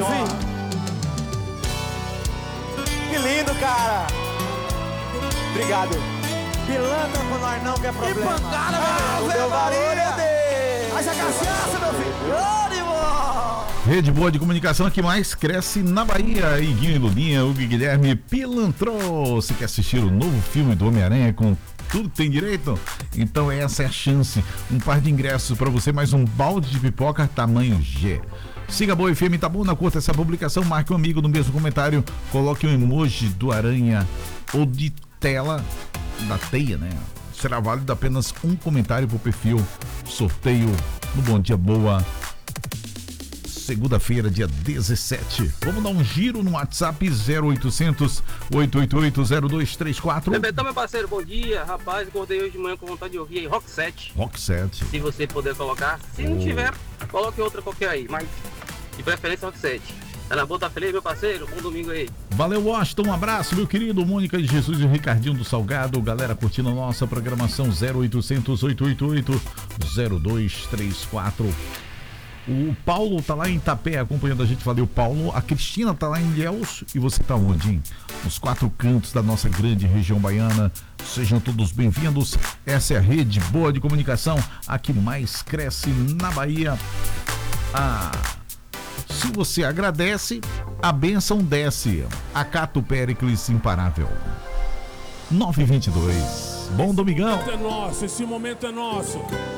Delphi. Que lindo, cara. Obrigado. Pilantra com nós não, que é problema. Que pancada, meu Maria. Haja cachaça, meu filho. Rede boa de comunicação que mais cresce na Bahia. Iguinho e Lulinha, Hugo e Guilherme pilantrou. Você quer assistir o novo filme do Homem-Aranha com tudo que tem direito? Então essa é a chance. Um par de ingressos para você, mais um balde de pipoca tamanho G. Siga a Boa FM Itabuna, curta essa publicação, marque um amigo no mesmo comentário, coloque um emoji do aranha ou de tela da teia, né? Será válido apenas um comentário pro perfil. Sorteio no Bom Dia Boa, segunda-feira, dia 17. Vamos dar um giro no WhatsApp 0800 888 0234. Então, meu parceiro, bom dia. Rapaz, acordei hoje de manhã com vontade de ouvir aí Rock 7. Rock 7. Se você puder colocar. Se não tiver, coloque outra qualquer aí. Mas de preferência Rock 7. Tá na boa, tá feliz, meu parceiro? Bom domingo aí. Valeu, Washington. Um abraço, meu querido. Mônica de Jesus e o Ricardinho do Salgado. Galera curtindo a nossa programação 0800 888 0234. O Paulo tá lá em Itapé acompanhando a gente. Valeu, Paulo. A Cristina tá lá em Ilhéus. E você tá onde, hein? Nos quatro cantos da nossa grande região baiana. Sejam todos bem-vindos. Essa é a Rede Boa de Comunicação, a que mais cresce na Bahia. Se você agradece, a bênção desce. Acato Péricles Imparável. 922. Bom domingão. Esse momento é nosso.